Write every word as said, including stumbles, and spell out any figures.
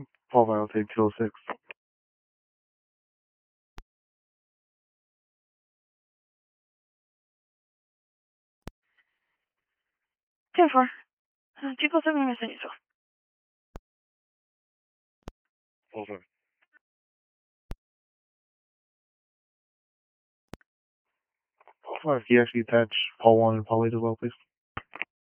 Paul I'll take two oh six. ten four. Chico, send me a message. Over. Paul five, can you actually attach Paul one and Paul eight as well, please?